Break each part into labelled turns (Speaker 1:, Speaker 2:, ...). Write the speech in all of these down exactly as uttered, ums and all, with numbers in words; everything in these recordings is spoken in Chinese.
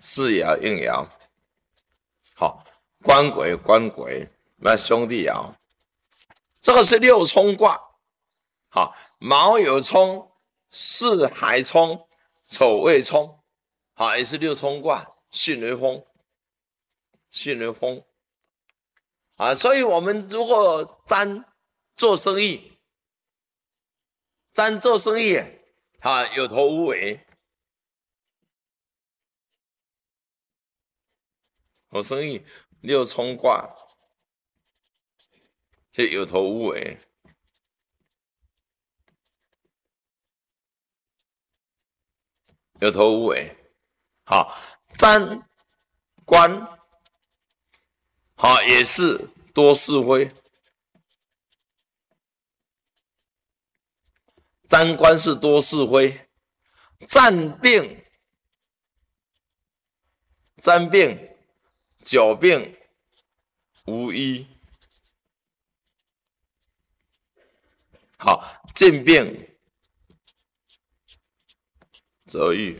Speaker 1: 世爻应爻，好，官鬼官鬼，那兄弟爻，这个是六冲卦，好，卯酉冲，巳亥冲，丑未冲，好，也是六冲卦，巽为风，巽为风，啊，所以我们如果占做生意，占做生意，啊，有头无尾。我生意六冲卦，就有头无尾，有头无尾。好，占官，好也是多是非。占官是多是非，占病，占病。久病无医，好，见病则愈。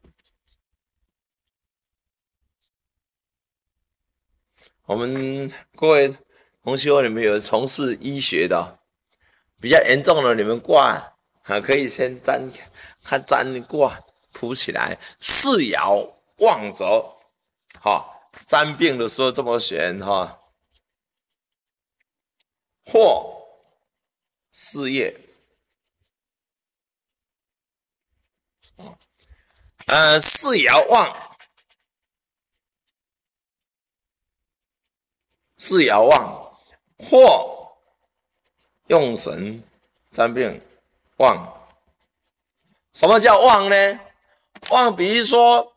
Speaker 1: 我们各位同学，你们有从事医学的，比较严重的，你们卦啊可以先占看占卦铺起来，四爻旺者，好。占病的时候这么选哈，或事业，呃，四爻旺，四爻旺，或用神占病旺。什么叫旺呢？旺，比如说